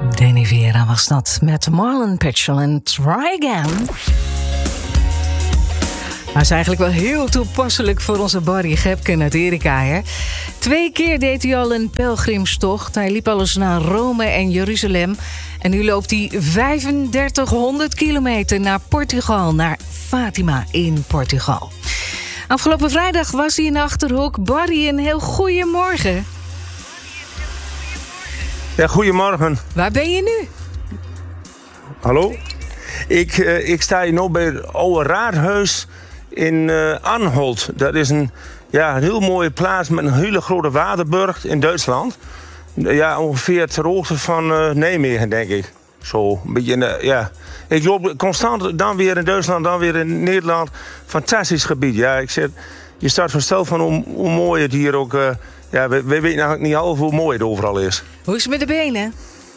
Danny Vera was dat met Marlon Pitchell en Try Again. Hij is eigenlijk wel heel toepasselijk voor onze Barry Gebken uit Erika, hè? 2 keer deed hij al een pelgrimstocht. Hij liep al eens naar Rome en Jeruzalem. En nu loopt hij 3500 kilometer naar Portugal, naar Fatima in Portugal. Afgelopen vrijdag was hij in de Achterhoek. Barry, een heel goeiemorgen. Ja, goedemorgen. Waar ben je nu? Hallo? Ik sta hier nu bij het oude raadhuis in Anholt. Dat is een heel mooie plaats met een hele grote waterburg in Duitsland. Ja, ongeveer ter hoogte van Nijmegen, denk ik. Zo, een beetje Ik loop constant dan weer in Duitsland, dan weer in Nederland. Fantastisch gebied. Ja, je staat versteld van hoe mooi het hier ook... we weten eigenlijk niet half hoe mooi het overal is. Hoe is het met de benen?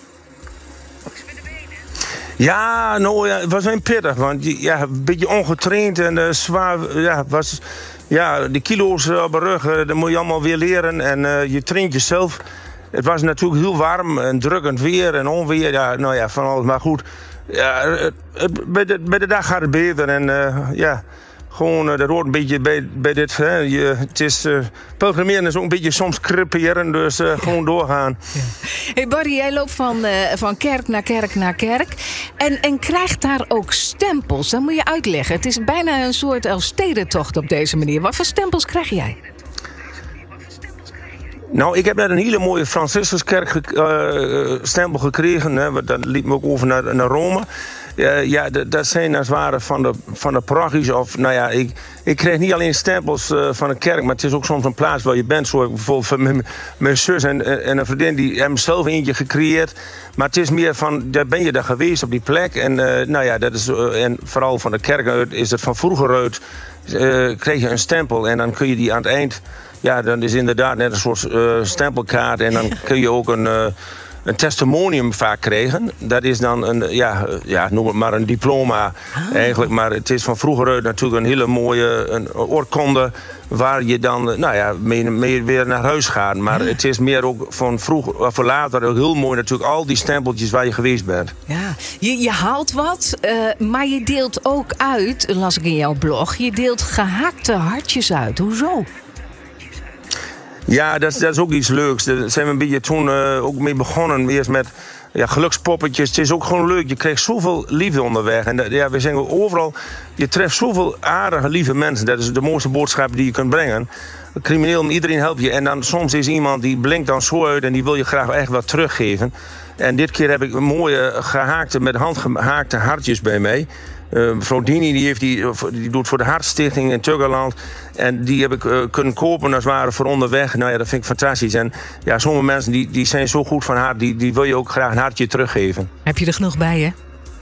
Ja, het was wel pittig. Want een beetje ongetraind en zwaar. De kilo's op de rug, dat moet je allemaal weer leren. En je traint jezelf. Het was natuurlijk heel warm en drukkend weer en onweer. Van alles. Maar goed, bij de dag gaat het beter. En gewoon, dat hoort een beetje bij dit. Het is, pelgrimeren is ook een beetje soms creperen, dus gewoon doorgaan. Ja. Hey Barry, jij loopt van kerk naar kerk naar kerk. En krijgt daar ook stempels. Dat moet je uitleggen. Het is bijna een soort Elfstedentocht op deze manier. Wat voor stempels krijg jij? Nou, ik heb net een hele mooie Franciscuskerk stempel gekregen. Hè. Dat liep me ook over naar Rome. Dat zijn als het ware van de parochies. Ik kreeg niet alleen stempels van een kerk, maar het is ook soms een plaats waar je bent. Zo heb ik bijvoorbeeld mijn zus en een vriendin die hebben zelf eentje gecreëerd. Maar het is meer van, daar ben je daar geweest op die plek. En dat is, en vooral van de kerk uit is het van vroeger uit. Kreeg je een stempel en dan kun je die aan het eind... Ja, dan is inderdaad net een soort stempelkaart. En dan kun je ook een testimonium vaak krijgen. Dat is dan noem het maar een diploma eigenlijk. Maar het is van vroeger uit natuurlijk een hele mooie oorkonde... waar je dan mee weer naar huis gaat. Maar het is meer ook van vroeger, voor later ook heel mooi natuurlijk... al die stempeltjes waar je geweest bent. Ja, je haalt wat, maar je deelt ook uit, las ik in jouw blog... je deelt gehaakte hartjes uit. Hoezo? Ja, dat is ook iets leuks. Daar zijn we een beetje toen ook mee begonnen. Eerst met gelukspoppetjes. Het is ook gewoon leuk. Je krijgt zoveel liefde onderweg. En we zijn overal... Je treft zoveel aardige, lieve mensen. Dat is de mooiste boodschap die je kunt brengen. Crimineel, iedereen helpt je. En dan soms is iemand die blinkt dan zo uit... en die wil je graag echt wat teruggeven. En dit keer heb ik mooie gehaakte, met handgehaakte hartjes bij mij... Mevrouw Dini die doet voor de Hartstichting in Turgeland. En die heb ik kunnen kopen als het ware voor onderweg. Nou ja, dat vind ik fantastisch. En ja, sommige mensen die zijn zo goed van hart. Die wil je ook graag een hartje teruggeven. Heb je er genoeg bij, hè?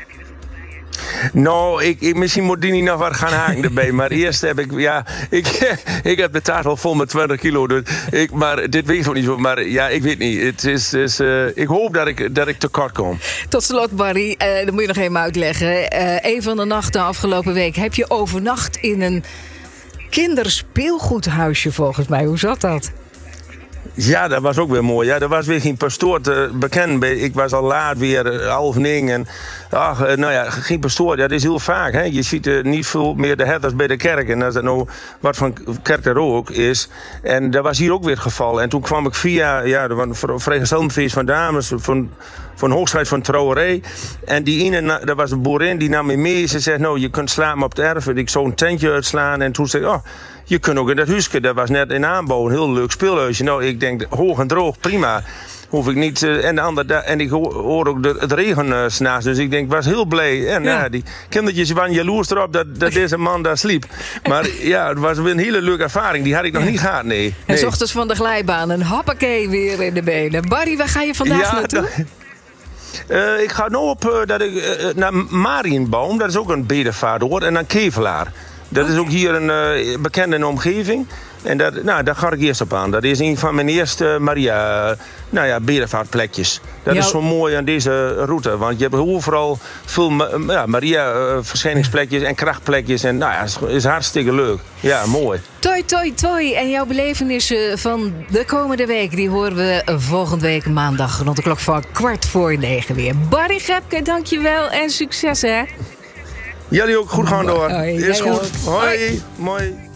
Nou, misschien moet Dini nog wat gaan haken erbij. Maar eerst heb ik heb de taart al vol met 20 kilo. Dus maar dit weet ik nog niet zo. Maar ja, ik weet niet. Ik hoop dat ik tekort kom. Tot slot, Barry, dat moet je nog even uitleggen. Een van de nachten afgelopen week heb je overnacht in een kinderspeelgoedhuisje volgens mij. Hoe zat dat? Ja, dat was ook weer mooi. Ja, er was weer geen pastoor te bekennen. Ik was al laat weer, 8:30. En geen pastoor. Ja, dat is heel vaak. Hè. Je ziet niet veel meer de herders bij de kerk. En als dat nou wat van kerk er ook is. En dat was hier ook weer het geval. En toen kwam ik via een vrijgezellenfeest van dames... van hoogstrijd van trouwerij. En die ene, dat was een boerin, die nam me mee. Ze zegt, je kunt slapen op het erf. Ik zou een tentje uitslaan. En toen zei ik, je kunt ook in dat huisje. Dat was net in aanbouw, een heel leuk speelhuisje. Nou, ik denk, hoog en droog, prima. Hoef ik niet. En ik hoor ook het regen 's nachts. Dus ik denk, was heel blij. En die kindertjes waren jaloers erop dat deze man daar sliep. Maar ja, het was weer een hele leuke ervaring. Die had ik nog niet gehad, nee. En 's ochtends van de glijbaan, een hoppakee weer in de benen. Barry, waar ga je vandaag naartoe? Ik ga nu naar Marienbaum. Dat is ook een bedevaartoord. En naar Kevelaar. Dat is ook hier een bekende in de omgeving. En daar ga ik eerst op aan. Dat is een van mijn eerste berenvaartplekjes. Dat is zo mooi aan deze route. Want je hebt overal veel verschijningsplekjes en krachtplekjes. En het is hartstikke leuk. Ja, mooi. Toi, toi, toi. En jouw belevenissen van de komende week... die horen we volgende week maandag rond de klok van 8:45 weer. Barry Gepke, dankjewel en succes, hè. Jullie ook goed gaan door. Hoi, is goed. Ook. Hoi. Mooi.